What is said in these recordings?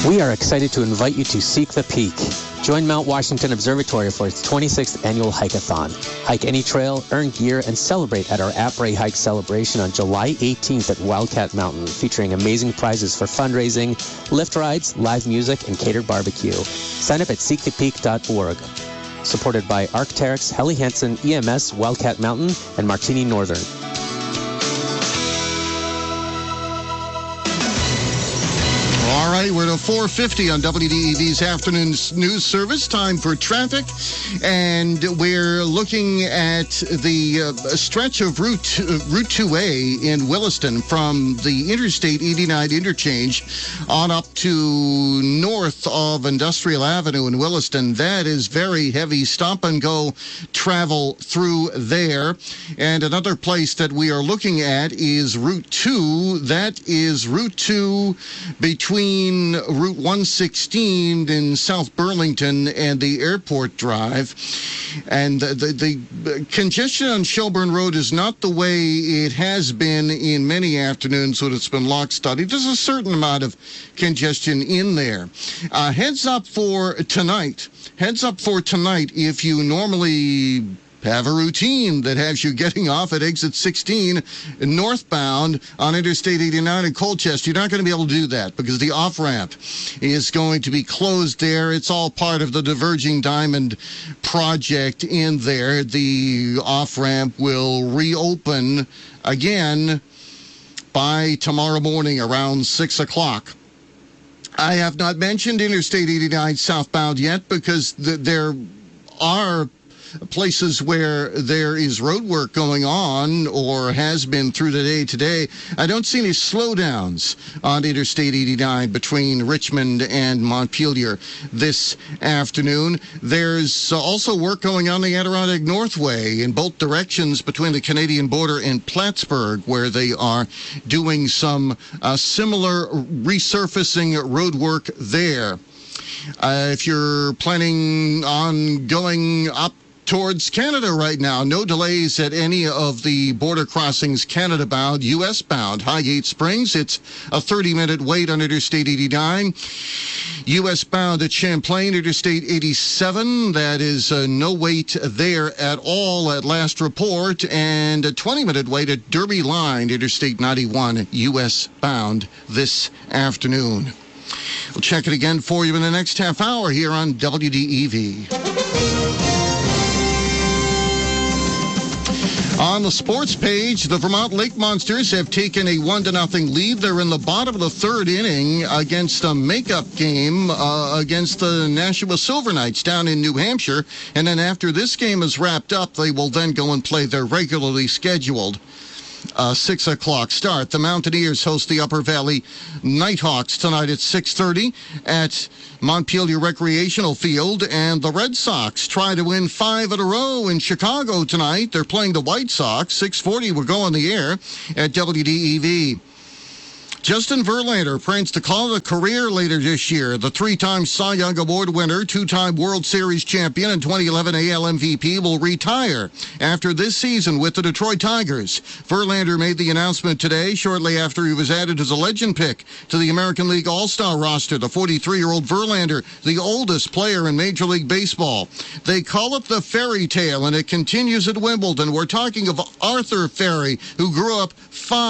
We are excited to invite you to Seek the Peak. Join Mount Washington Observatory for its 26th annual hike-a-thon. Hike any trail, earn gear, and celebrate at our Après Hike celebration on July 18th at Wildcat Mountain, featuring amazing prizes for fundraising, lift rides, live music, and catered barbecue. Sign up at seekthepeak.org. Supported by Arc'teryx, Helly Hansen, EMS, Wildcat Mountain, and Martini Northern. All right, we're at 4:50 on WDEV's afternoon news service. Time for traffic, and we're looking at the stretch of Route 2A in Williston from the Interstate 89 interchange on up to north of Industrial Avenue in Williston. That is very heavy stop-and-go travel through there. And another place that we are looking at is Route 2. That is Route 2 between Route 116 in South Burlington and the Airport Drive. And the congestion on Shelburne Road is not the way it has been in many afternoons when it's been lock-studied. There's a certain amount of congestion in there. Heads up for tonight. If you normally have a routine that has you getting off at exit 16 northbound on Interstate 89 in Colchester. You're not going to be able to do that because the off-ramp is going to be closed there. It's all part of the Diverging Diamond project in there. The off-ramp will reopen again by tomorrow morning around 6 o'clock. I have not mentioned Interstate 89 southbound yet because there are places where there is road work going on or has been through the day today. I don't see any slowdowns on Interstate 89 between Richmond and Montpelier this afternoon. There's also work going on the Adirondack Northway in both directions between the Canadian border and Plattsburgh, where they are doing some similar resurfacing road work there. If you're planning on going up towards Canada right now, no delays at any of the border crossings Canada-bound, U.S.-bound. Highgate Springs, it's a 30-minute wait on Interstate 89. U.S.-bound at Champlain, Interstate 87, that is no wait there at all at last report. And a 20-minute wait at Derby Line, Interstate 91, U.S.-bound this afternoon. We'll check it again for you in the next half hour here on WDEV. On the sports page, the Vermont Lake Monsters have taken a 1-0 lead. They're in the bottom of the third inning against a makeup game against the Nashua Silver Knights down in New Hampshire. And then after this game is wrapped up, they will then go and play their regularly scheduled 6 o'clock start. The Mountaineers host the Upper Valley Nighthawks tonight at 6:30 at Montpelier Recreational Field, and the Red Sox try to win 5 in a row in Chicago tonight. They're playing the White Sox. 6:40 will go on the air at WDEV. Justin Verlander plans to call it a career later this year. The 3-time Cy Young Award winner, 2-time World Series champion, and 2011 AL MVP will retire after this season with the Detroit Tigers. Verlander made the announcement today, shortly after he was added as a legend pick to the American League All-Star roster. The 43-year-old Verlander, the oldest player in Major League Baseball. They call it the fairy tale, and it continues at Wimbledon. We're talking of Arthur Ferry, who grew up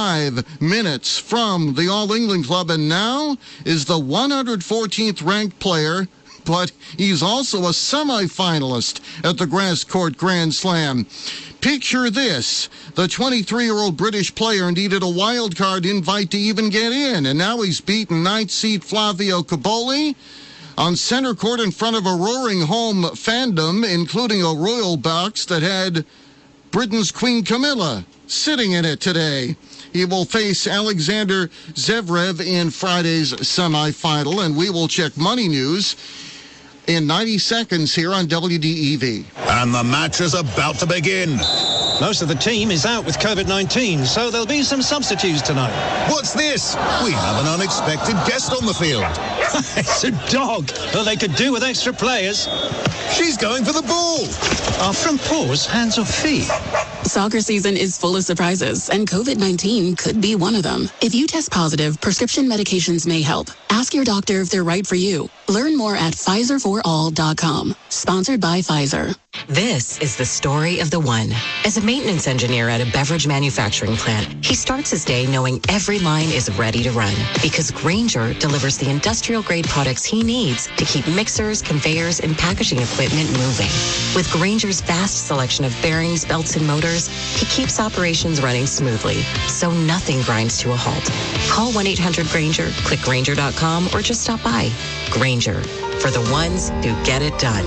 5 minutes from the All-England Club and now is the 114th ranked player, but he's also a semifinalist at the Grass Court Grand Slam. Picture this. The 23-year-old British player needed a wild card invite to even get in, and now he's beaten 9th seed Flavio Cobolli on center court in front of a roaring home fandom, including a royal box that had Britain's Queen Camilla sitting in it today. He will face Alexander Zverev in Friday's semifinal, and we will check money news in 90 seconds here on WDEV. And the match is about to begin. Most of the team is out with COVID-19, so there'll be some substitutes tonight. What's this? We have an unexpected guest on the field. It's a dog. Well, they could do with extra players. She's going for the ball. Are from paws, hands or feet? Soccer season is full of surprises, and COVID-19 could be one of them. If you test positive, prescription medications may help. Ask your doctor if they're right for you. Learn more at PfizerForAll.com. Sponsored by Pfizer. This is the story of the one. As a maintenance engineer at a beverage manufacturing plant, he starts his day knowing every line is ready to run because Grainger delivers the industrial-grade products he needs to keep mixers, conveyors, and packaging equipment moving. With Grainger's vast selection of bearings, belts, and motors, he keeps operations running smoothly, so nothing grinds to a halt. Call 1-800-GRAINGER, click Grainger.com, or just stop by. Grainger, for the ones who get it done.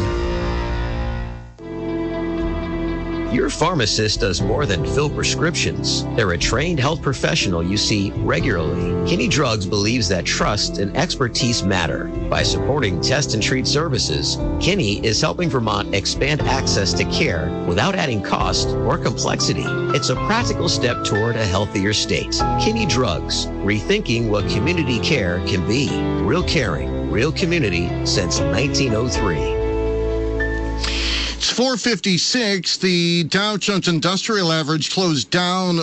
Your pharmacist does more than fill prescriptions. They're a trained health professional you see regularly. Kinney Drugs believes that trust and expertise matter. By supporting test and treat services, Kinney is helping Vermont expand access to care without adding cost or complexity. It's a practical step toward a healthier state. Kinney Drugs, rethinking what community care can be. Real caring, real community since 1903. It's 456. The Dow Jones Industrial Average closed down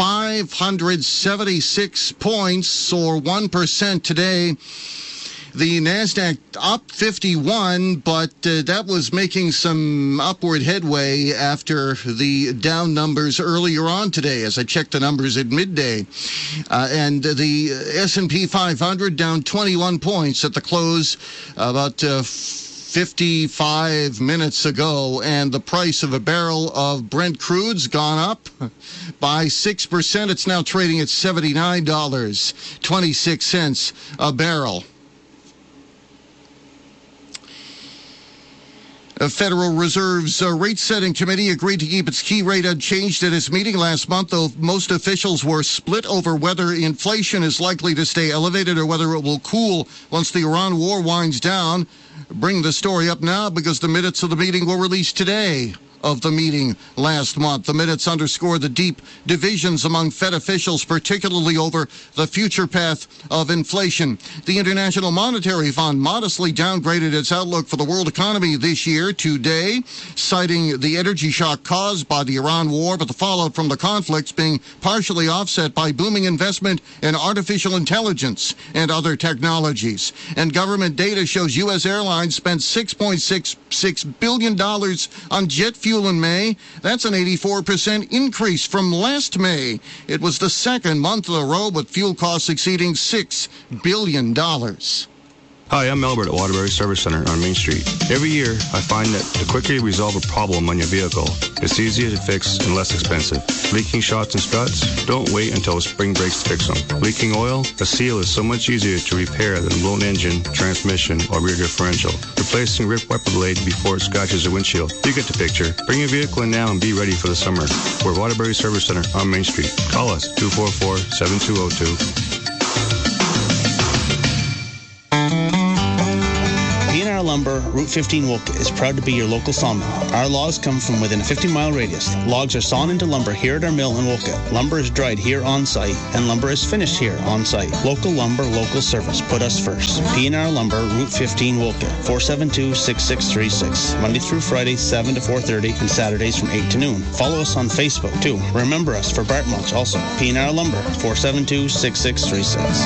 576 points, or 1% today. The NASDAQ up 51, but that was making some upward headway after the down numbers earlier on today, as I checked the numbers at midday. And the S&P 500 down 21 points at the close, about 55 minutes ago, and the price of a barrel of Brent crude's gone up by 6%. It's now trading at $79.26 a barrel. The Federal Reserve's rate-setting committee agreed to keep its key rate unchanged at its meeting last month, though most officials were split over whether inflation is likely to stay elevated or whether it will cool once the Iran war winds down. Bring the story up now because the minutes of the meeting were released today of the meeting last month. The minutes underscore the deep divisions among Fed officials, particularly over the future path of inflation. The International Monetary Fund modestly downgraded its outlook for the world economy this year today, citing the energy shock caused by the Iran war, but the fallout from the conflicts being partially offset by booming investment in artificial intelligence and other technologies. And government data shows U.S. airlines spent $6.66 billion on jet fuel in May. That's an 84% increase from last May. It was the second month in a row with fuel costs exceeding $6 billion. Hi, I'm Albert at Waterbury Service Center on Main Street. Every year, I find that the quicker you resolve a problem on your vehicle, it's easier to fix and less expensive. Leaking shocks and struts? Don't wait until spring breaks to fix them. Leaking oil? A seal is so much easier to repair than a blown engine, transmission, or rear differential. Replacing ripped wiper blade before it scratches your windshield. You get the picture. Bring your vehicle in now and be ready for the summer. We're Waterbury Service Center on Main Street. Call us, 244-7202. P&R Lumber, Route 15 Wolcott is proud to be your local sawmill. Our logs come from within a 50-mile radius. Logs are sawn into lumber here at our mill in Wolcott. Lumber is dried here on site, and lumber is finished here on site. Local lumber, local service. Put us first. P&R Lumber, Route 15 Wolcott, 472-6636. Monday through Friday, 7 to 4:30, and Saturdays from 8 to noon. Follow us on Facebook, too. Remember us for Bart Mulch also. P&R Lumber, 472-6636.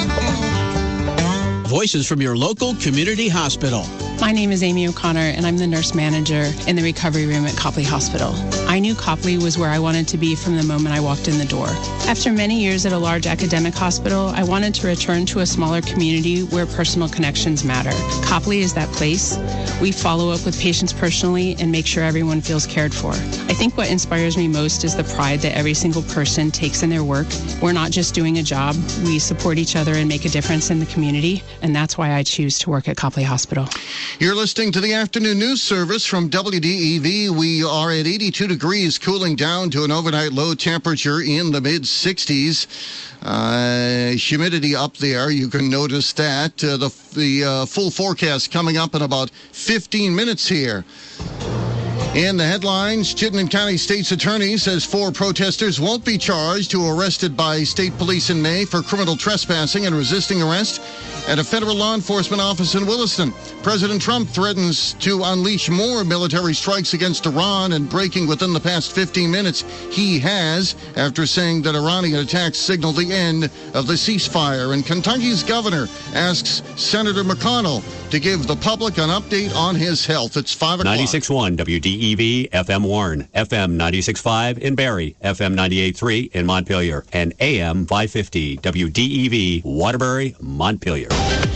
Voices from your local community hospital. My name is Amy O'Connor, and I'm the nurse manager in the recovery room at Copley Hospital. I knew Copley was where I wanted to be from the moment I walked in the door. After many years at a large academic hospital, I wanted to return to a smaller community where personal connections matter. Copley is that place. We follow up with patients personally and make sure everyone feels cared for. I think what inspires me most is the pride that every single person takes in their work. We're not just doing a job. We support each other and make a difference in the community, and that's why I choose to work at Copley Hospital. You're listening to the afternoon news service from WDEV. We are at 82 degrees, cooling down to an overnight low temperature in the mid-60s. Humidity up there, you can notice that. The full forecast coming up in about 15 minutes here. In the headlines, Chittenden County State's attorney says 4 protesters won't be charged who were arrested by state police in May for criminal trespassing and resisting arrest. at a federal law enforcement office in Williston. President Trump threatens to unleash more military strikes against Iran, and breaking within the past 15 minutes, he has, after saying that Iranian attacks signal the end of the ceasefire. And Kentucky's governor asks Senator McConnell to give the public an update on his health. It's 5 o'clock. 96.1 WDEV, FM Warren, FM 96.5 in Barrie, FM 98.3 in Montpelier, and AM 550 WDEV, Waterbury, Montpelier.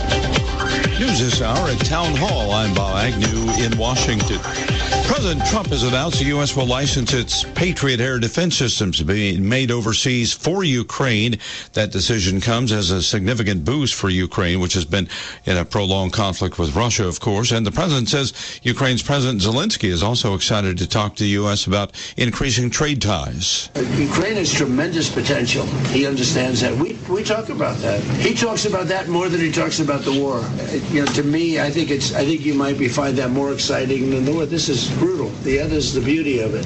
News this hour at Town Hall. I'm Bob Agnew in Washington. President Trump has announced the U.S. will license its Patriot air defense systems being made overseas for Ukraine. That decision comes as a significant boost for Ukraine, which has been in a prolonged conflict with Russia, of course. And the president says Ukraine's President Zelensky is also excited to talk to the U.S. about increasing trade ties. Ukraine has tremendous potential. He understands that. We talk about that. He talks about that more than he talks about the war. To me, I think you might find that more exciting than the war. This is brutal. The other's the beauty of it,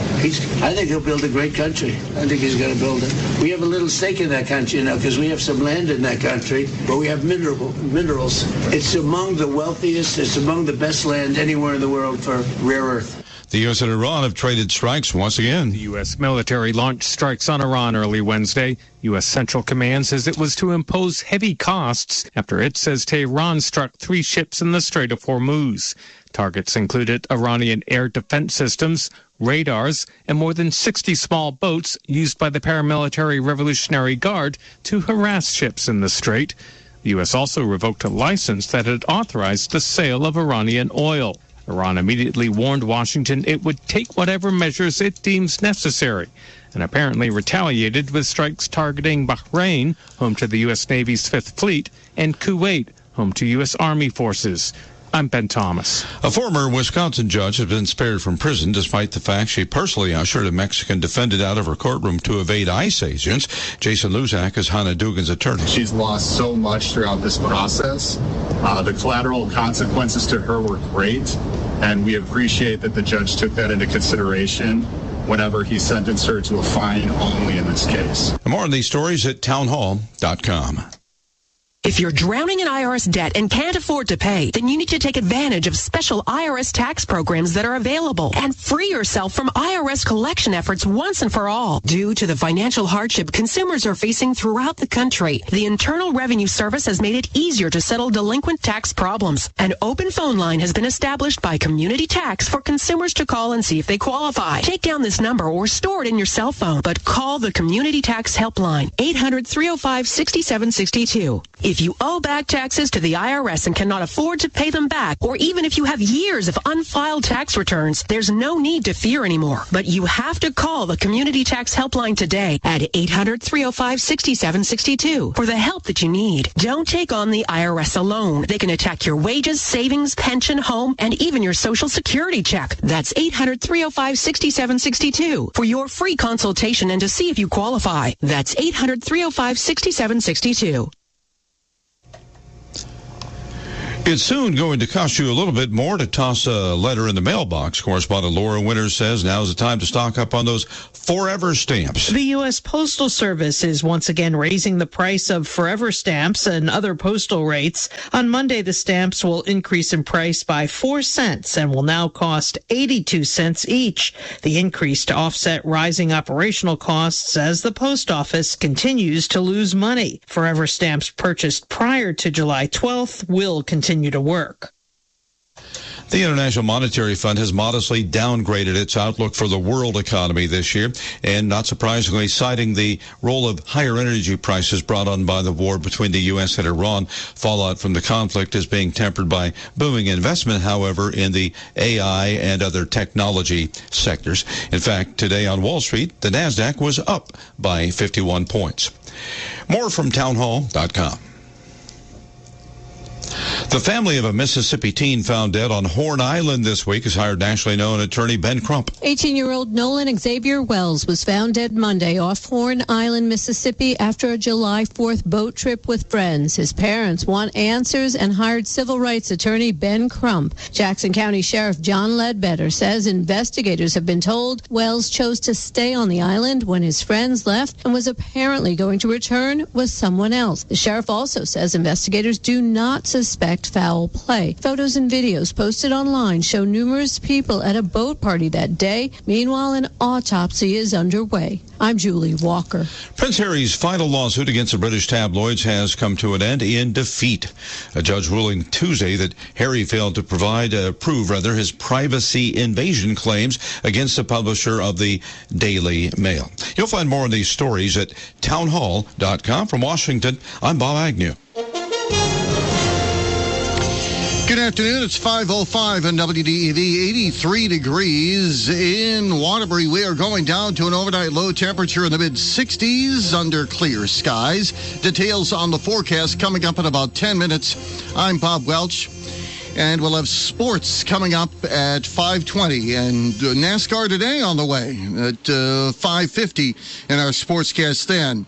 I think he'll build a great country. I think he's going to build it. We have a little stake in that country now because we have some land in that country, but we have minerals. It's among the wealthiest, it's among the best land anywhere in the world for rare earth. The U.S. and Iran have traded strikes once again. The U.S. military launched strikes on Iran early Wednesday. U.S. Central Command says it was to impose heavy costs after it says Tehran struck 3 ships in the Strait of Hormuz. Targets included Iranian air defense systems, radars, and more than 60 small boats used by the paramilitary Revolutionary Guard to harass ships in the strait. The U.S. also revoked a license that had authorized the sale of Iranian oil. Iran immediately warned Washington it would take whatever measures it deems necessary, and apparently retaliated with strikes targeting Bahrain, home to the U.S. Navy's 5th Fleet, and Kuwait, home to U.S. Army forces. I'm Ben Thomas. A former Wisconsin judge has been spared from prison despite the fact she personally ushered a Mexican defendant out of her courtroom to evade ICE agents. Jason Luzak is Hannah Dugan's attorney. She's lost so much throughout this process. The collateral consequences to her were great, and we appreciate that the judge took that into consideration whenever he sentenced her to a fine only in this case. More on these stories at townhall.com. If you're drowning in IRS debt and can't afford to pay, then you need to take advantage of special IRS tax programs that are available and free yourself from IRS collection efforts once and for all. Due to the financial hardship consumers are facing throughout the country, the Internal Revenue Service has made it easier to settle delinquent tax problems. An open phone line has been established by Community Tax for consumers to call and see if they qualify. Take down this number or store it in your cell phone, but call the Community Tax Helpline, 800-305-6762. If you owe back taxes to the IRS and cannot afford to pay them back, or even if you have years of unfiled tax returns, there's no need to fear anymore. But you have to call the Community Tax Helpline today at 800-305-6762 for the help that you need. Don't take on the IRS alone. They can attack your wages, savings, pension, home, and even your Social Security check. That's 800-305-6762 for your free consultation and to see if you qualify. That's 800-305-6762. It's soon going to cost you a little bit more to toss a letter in the mailbox. Correspondent Laura Winters says now's the time to stock up on those Forever stamps. The U.S. Postal Service is once again raising the price of Forever stamps and other postal rates. On Monday, the stamps will increase in price by 4 cents and will now cost 82 cents each. The increase to offset rising operational costs as the post office continues to lose money. Forever stamps purchased prior to July 12th will continue to work. The International Monetary Fund has modestly downgraded its outlook for the world economy this year, and not surprisingly, citing the role of higher energy prices brought on by the war between the U.S. and Iran. Fallout from the conflict is being tempered by booming investment, however, in the AI and other technology sectors. In fact, today on Wall Street, the NASDAQ was up by 51 points. More from townhall.com. The family of a Mississippi teen found dead on Horn Island this week has hired nationally known attorney Ben Crump. 18-year-old Nolan Xavier Wells was found dead Monday off Horn Island, Mississippi after a July 4th boat trip with friends. His parents want answers and hired civil rights attorney Ben Crump. Jackson County Sheriff John Ledbetter says investigators have been told Wells chose to stay on the island when his friends left and was apparently going to return with someone else. The sheriff also says investigators do not suspect foul play. Photos and videos posted online show numerous people at a boat party that day. Meanwhile, an autopsy is underway. I'm Julie Walker. Prince Harry's final lawsuit against the British tabloids has come to an end in defeat. A judge ruling Tuesday that Harry failed to prove his privacy invasion claims against the publisher of the Daily Mail. You'll find more on these stories at townhall.com. From Washington, I'm Bob Agnew. Good afternoon. It's 5:05 on WDEV. 83 degrees in Waterbury. We are going down to an overnight low temperature in the mid-60s under clear skies. Details on the forecast coming up in about 10 minutes. I'm Bob Welch. And we'll have sports coming up at 5:20 and NASCAR today on the way at 5:50 in our sportscast then.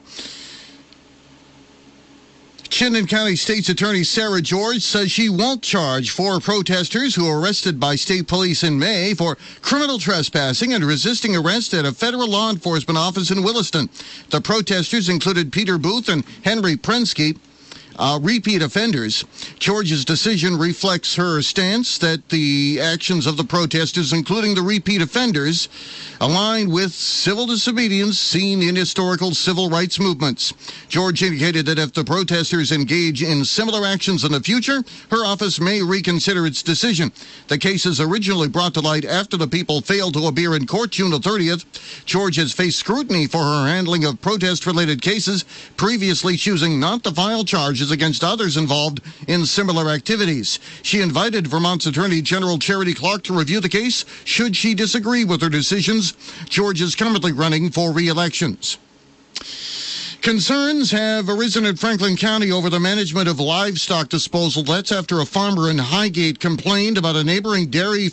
Chittenden County State's Attorney Sarah George says she won't charge 4 protesters who were arrested by state police in May for criminal trespassing and resisting arrest at a federal law enforcement office in Williston. The protesters included Peter Booth and Henry Prensky, repeat offenders. George's decision reflects her stance that the actions of the protesters, including the repeat offenders, align with civil disobedience seen in historical civil rights movements. George indicated that if the protesters engage in similar actions in the future, her office may reconsider its decision. The case is originally brought to light after the people failed to appear in court June the 30th. George has faced scrutiny for her handling of protest-related cases, previously choosing not to file charges against others involved in similar activities. She invited Vermont's Attorney General Charity Clark to review the case should she disagree with her decisions. George is currently running for re-elections. Concerns have arisen in Franklin County over the management of livestock disposal. That's after a farmer in Highgate complained about a neighboring dairy's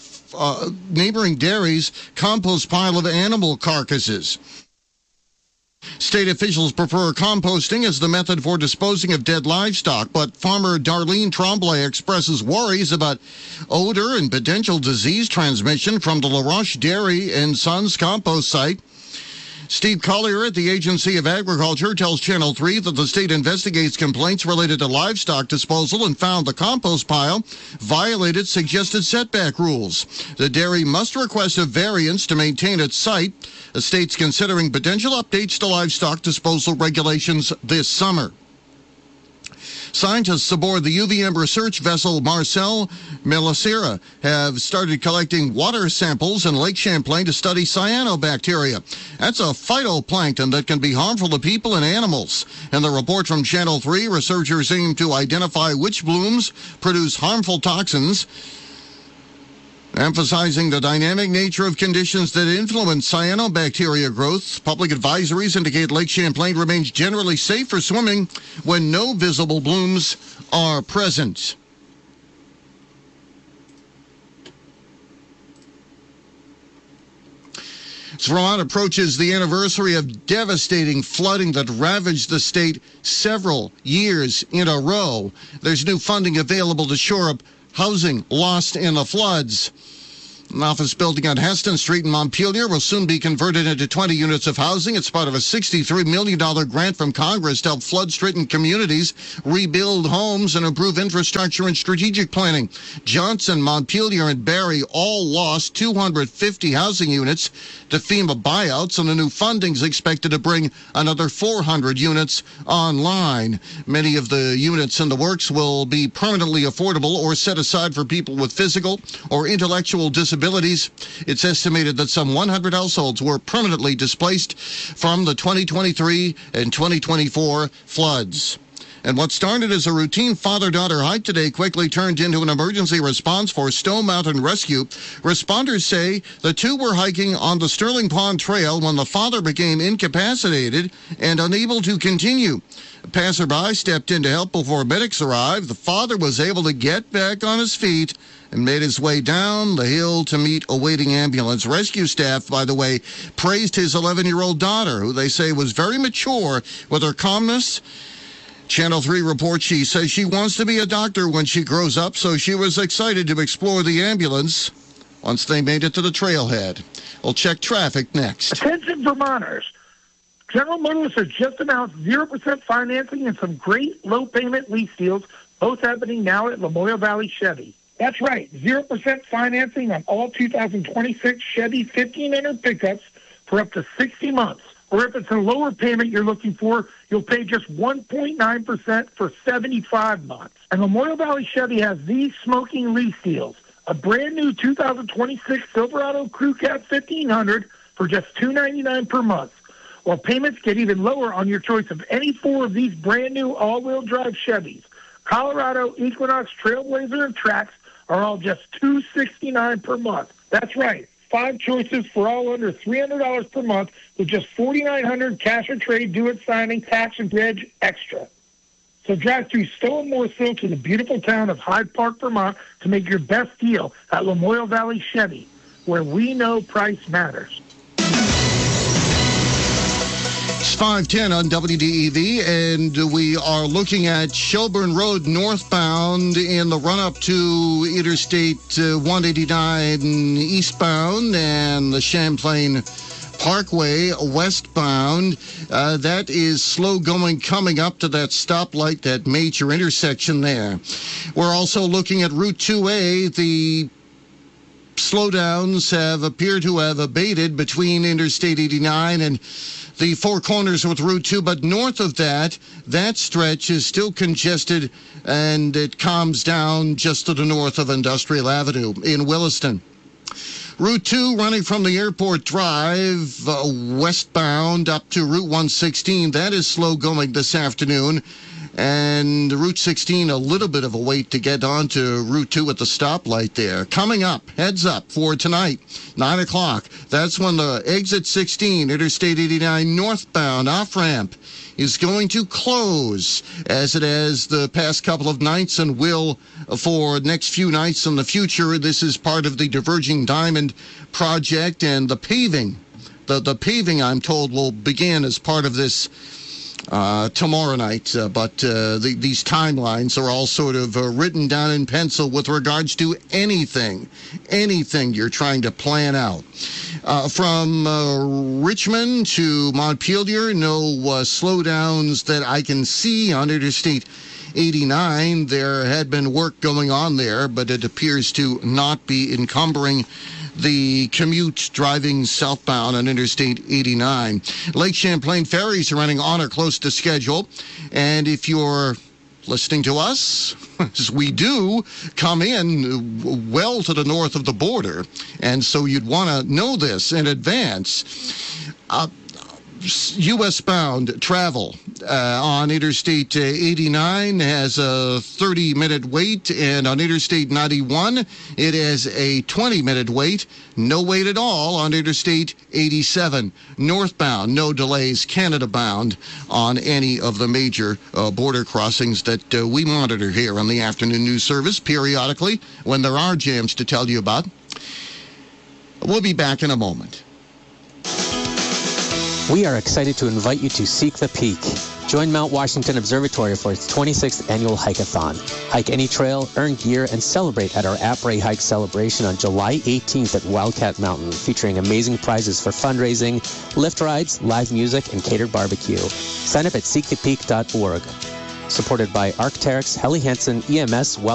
compost pile of animal carcasses. State officials prefer composting as the method for disposing of dead livestock, but farmer Darlene Tremblay expresses worries about odor and potential disease transmission from the LaRoche Dairy and Sons compost site. Steve Collier at the Agency of Agriculture tells Channel 3 that the state investigates complaints related to livestock disposal and found the compost pile violated suggested setback rules. The dairy must request a variance to maintain its site. The state's considering potential updates to livestock disposal regulations this summer. Scientists aboard the UVM research vessel Marcel Melisera have started collecting water samples in Lake Champlain to study cyanobacteria. That's a phytoplankton that can be harmful to people and animals. In the report from Channel 3, researchers aim to identify which blooms produce harmful toxins, emphasizing the dynamic nature of conditions that influence cyanobacteria growth. Public advisories indicate Lake Champlain remains generally safe for swimming when no visible blooms are present. As Vermont approaches the anniversary of devastating flooding that ravaged the state several years in a row, there's new funding available to shore up housing lost in the floods. An office building on Heston Street in Montpelier will soon be converted into 20 units of housing. It's part of a $63 million grant from Congress to help flood-stricken communities rebuild homes and improve infrastructure and strategic planning. Johnson, Montpelier, and Barrie all lost 250 housing units to FEMA buyouts, and the new funding is expected to bring another 400 units online. Many of the units in the works will be permanently affordable or set aside for people with physical or intellectual disabilities. It's estimated that some 100 households were permanently displaced from the 2023 and 2024 floods. And what started as a routine father-daughter hike today quickly turned into an emergency response for Stone Mountain Rescue. Responders say the two were hiking on the Sterling Pond Trail when the father became incapacitated and unable to continue. A passerby stepped in to help before medics arrived. The father was able to get back on his feet and made his way down the hill to meet a waiting ambulance. Rescue staff, by the way, praised his 11-year-old daughter, who they say was very mature with her calmness. Channel 3 reports she says she wants to be a doctor when she grows up, so she was excited to explore the ambulance once they made it to the trailhead. We'll check traffic next. Attention Vermonters. General Motors has just announced 0% financing and some great low-payment lease deals, both happening now at Lamoille Valley Chevy. That's right, 0% financing on all 2026 Chevy 1500 pickups for up to 60 months. Or if it's a lower payment you're looking for, you'll pay just 1.9% for 75 months. And Lamoille Valley Chevy has these smoking lease deals. A brand new 2026 Silverado Crew Cab 1500 for just $299 per month. While payments get even lower on your choice of any four of these brand new all-wheel drive Chevys. Colorado, Equinox, Trailblazer, and Trax are all just $269 per month. That's right, 5 choices for all under $300 per month with just $4,900 cash or trade due at signing, tax and reg extra. So drive through Stowe and Morrisville to the beautiful town of Hyde Park, Vermont to make your best deal at Lamoille Valley Chevy, where we know price matters. It's 5:10 on WDEV, and we are looking at Shelburne Road northbound in the run-up to Interstate 189 eastbound and the Champlain Parkway westbound. That is slow going coming up to that stoplight, that major intersection there. We're also looking at Route 2A. The slowdowns appear to have abated between Interstate 89 and the Four Corners with Route 2, but north of that stretch is still congested, and it calms down just to the north of Industrial Avenue in Williston. Route 2 running from the Airport Drive westbound up to Route 116. That is slow going this afternoon. And Route 16, a little bit of a wait to get onto Route 2 at the stoplight there. Coming up, heads up for tonight, 9 o'clock. That's when the exit 16, Interstate 89 northbound off-ramp is going to close, as it has the past couple of nights and will for next few nights in the future. This is part of the Diverging Diamond project, and the paving, the paving, I'm told, will begin as part of this tomorrow night, but these timelines are all sort of written down in pencil with regards to anything you're trying to plan out. From Richmond to Montpelier, no slowdowns that I can see on Interstate 89. There had been work going on there, but it appears to not be encumbering the commute driving southbound on Interstate 89. Lake Champlain ferries are running on or close to schedule. And if you're listening to us, as we do, come in well to the north of the border, and so you'd want to know this in advance. U.S.-bound travel on Interstate 89 has a 30-minute wait, and on Interstate 91, it has a 20-minute wait. No wait at all on Interstate 87. Northbound, no delays. Canada-bound on any of the major border crossings that we monitor here on the afternoon news service periodically when there are jams to tell you about. We'll be back in a moment. We are excited to invite you to Seek the Peak. Join Mount Washington Observatory for its 26th annual hike-a-thon. Hike any trail, earn gear, and celebrate at our Après Hike celebration on July 18th at Wildcat Mountain, featuring amazing prizes for fundraising, lift rides, live music, and catered barbecue. Sign up at seekthepeak.org. Supported by Arc'teryx, Helly Hansen, EMS,